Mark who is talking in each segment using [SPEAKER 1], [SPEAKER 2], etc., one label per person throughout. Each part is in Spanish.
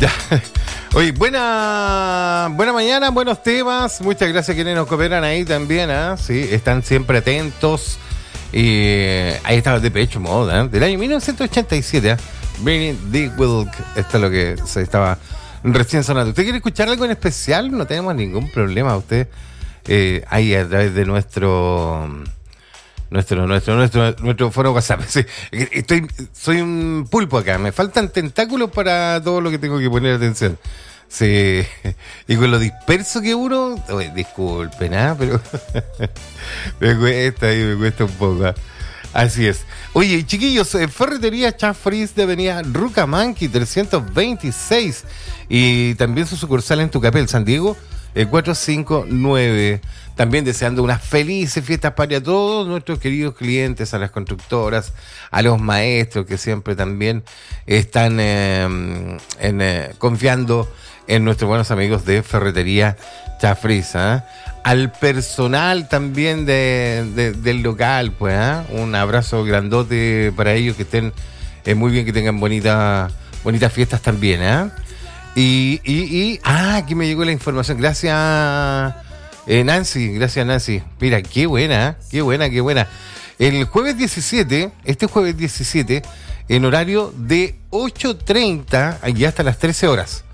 [SPEAKER 1] Ya. Oye, buena mañana, buenos temas. Muchas gracias a quienes nos cooperan ahí también, ¿eh? Sí, están siempre atentos. Y ahí estaba Depeche Mode, ¿eh? Del año 1987, ¿eh? Bring the Wilk. Esto es lo que se estaba recién sonando. ¿Usted quiere escuchar algo en especial? No tenemos ningún problema. Usted ahí a través de nuestro foro WhatsApp. Sí, soy un pulpo acá. Me faltan tentáculos para todo lo que tengo que poner atención. Sí, y con lo disperso que uno, oye, disculpen, pero me cuesta un poco. Así es. Oye, chiquillos, Ferretería Chafriz de Avenida Rucamanqui 326 y también su sucursal en Tucapel, San Diego, 459. También deseando unas felices fiestas para todos nuestros queridos clientes, a las constructoras, a los maestros que siempre también están confiando en nuestros buenos amigos de Ferretería Chafriz, ¿eh? Al personal también del local, pues, ¿eh? Un abrazo grandote para ellos, que estén muy bien, que tengan bonitas fiestas también, ¿eh? Aquí me llegó la información. Gracias, Nancy. Gracias, Nancy. Mira, qué buena. El jueves 17, en horario de 8:30 y hasta las 13 horas.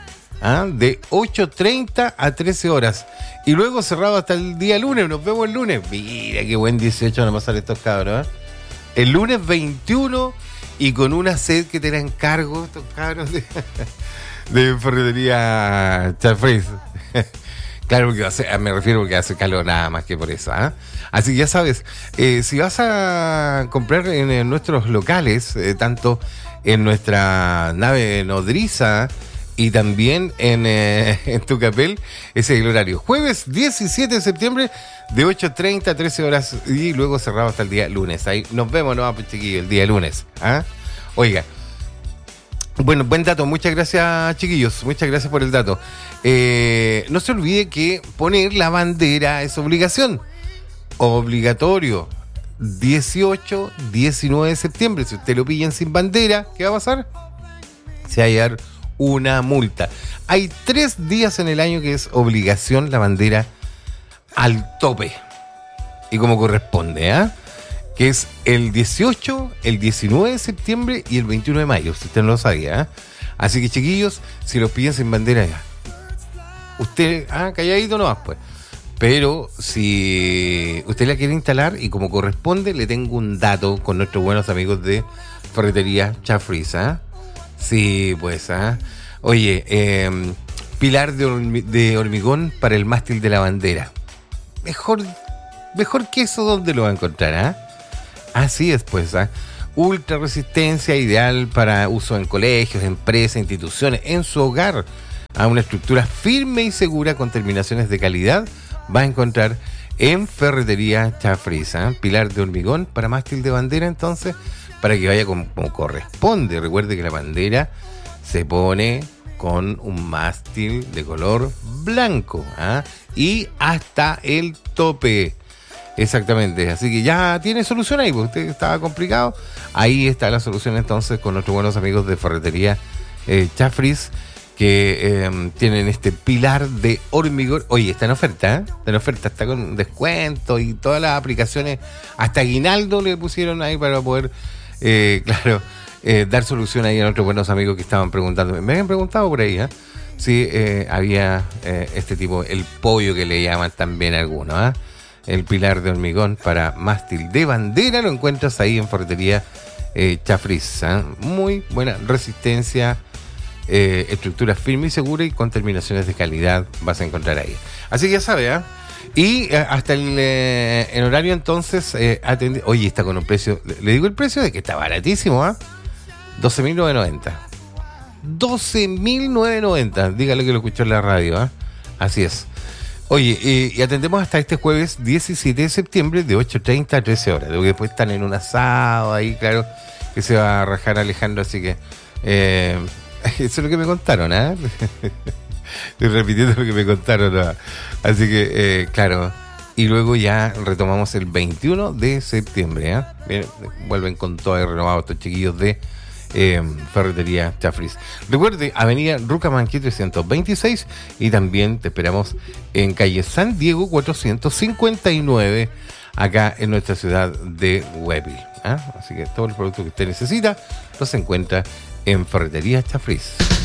[SPEAKER 1] De 8:30 a 13 horas. Y luego cerrado hasta el día lunes. Nos vemos el lunes. Mira, qué buen 18 van a pasar estos cabros, ¿eh? El lunes 21 y con una sed que te la encargo estos cabros de Ferretería Chafriz. Claro, porque me refiero porque hace calor nada más que por eso, ¿eh? Así que ya sabes, si vas a comprar en nuestros locales, tanto en nuestra nave nodriza y también en Tucapel, ese es el horario. Jueves 17 de septiembre de 8:30 a 13 horas y luego cerrado hasta el día lunes. Ahí nos vemos, ¿no, chiquillos? El día lunes. Oiga. Bueno, buen dato. Muchas gracias, chiquillos. Muchas gracias por el dato. No se olvide que poner la bandera es obligación. Obligatorio. 18, 19 de septiembre. Si usted lo pillan sin bandera, ¿qué va a pasar? Se va a llevar una multa. Hay 3 días en el año que es obligación la bandera al tope. Y como corresponde, que es el 18, el 19 de septiembre y el 21 de mayo, si usted no lo sabía. Así que, chiquillos, si los pillan sin bandera, ya. Usted, calladito nomás, pues. Pero si usted la quiere instalar y como corresponde, le tengo un dato con nuestros buenos amigos de Ferretería Chafriz, Sí, pues, Oye, pilar de hormigón para el mástil de la bandera. Mejor que eso, ¿dónde lo va a encontrar, Así es, pues, ultra resistencia, ideal para uso en colegios, empresas, instituciones, en su hogar. Una estructura firme y segura con terminaciones de calidad va a encontrar en Ferretería Chafriz. Pilar de hormigón para mástil de bandera, entonces, para que vaya como corresponde. Recuerde que la bandera se pone con un mástil de color blanco, y hasta el tope. Exactamente, así que ya tiene solución ahí, porque usted estaba complicado. Ahí está la solución entonces con nuestros buenos amigos de Ferretería Chafriz, que tienen este pilar de hormigón. Oye, está en oferta, está con descuento y todas las aplicaciones, hasta aguinaldo le pusieron ahí para poder, dar solución ahí a nuestros buenos amigos que estaban preguntando. Me habían preguntado por ahí, si había este tipo, el pollo que le llaman también algunos, El pilar de hormigón para mástil de bandera lo encuentras ahí en Ferretería Chafriz. Muy buena resistencia, estructura firme y segura y con terminaciones de calidad vas a encontrar ahí. Así que ya sabes, Y hasta en horario entonces atende. Oye, está con un precio, le digo el precio de que está baratísimo, 12.990. 12.990. Dígale que lo escuchó en la radio, Así es. Oye, y atendemos hasta este jueves 17 de septiembre de 8:30 a 13 horas. Luego después están en un asado ahí, claro, que se va a rajar Alejandro, así que eso es lo que me contaron, Estoy repitiendo lo que me contaron, Así que, claro, y luego ya retomamos el 21 de septiembre, Vuelven con todo renovado estos chiquillos de Ferretería Chafriz. Recuerde, Avenida Rucamanqui 326 y también te esperamos en calle San Diego 459 acá en nuestra ciudad de Huepi. Así que todos los productos que usted necesita los encuentra en Ferretería Chafriz.